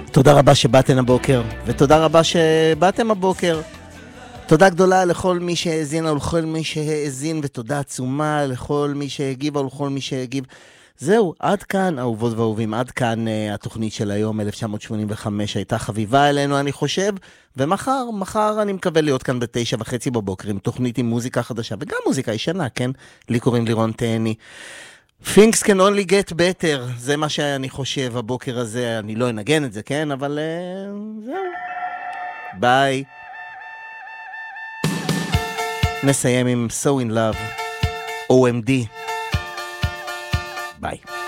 תודה רבה שבאתם הבוקר, ותודה רבה שבאתם הבוקר. תודה גדולה לכל מי שהאזין ולכל מי שהאזין, ותודה עצומה לכל מי שהגיב ולכל מי שהגיב. זהו, עד כאן, אהובות ואהובים, עד כאן התוכנית של היום, 1985, הייתה חביבה אלינו, אני חושב, ומחר אני מקווה להיות כאן ב9:30 בבוקר, עם תוכנית עם מוזיקה חדשה, וגם מוזיקה ישנה, כן? לי קוראים לירון תהני. Things can only get better, זה מה שאני חושב הבוקר הזה, אני לא אנגן את זה, כן? אבל זהו. ביי. נסיים עם So in Love, OMD. ביי.